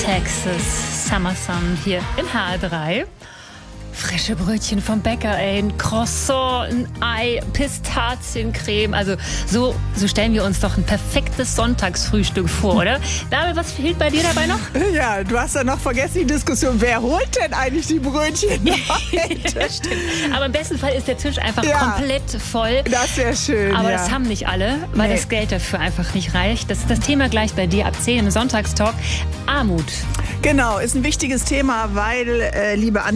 Texas Summer Sun hier in HR3. Frische Brötchen vom Bäcker, ein Croissant, ein Ei, Pistaziencreme. Also so stellen wir uns doch ein perfektes Sonntagsfrühstück vor, oder? David, was fehlt bei dir dabei noch? Ja, du hast ja noch vergessen die Diskussion, wer holt denn eigentlich die Brötchen? Das stimmt. Aber im besten Fall ist der Tisch einfach komplett voll. Das wäre schön. Aber das haben nicht alle, weil das Geld dafür einfach nicht reicht. Das ist das Thema gleich bei dir ab 10 im Sonntagstalk. Armut. Genau, ist ein wichtiges Thema, weil, liebe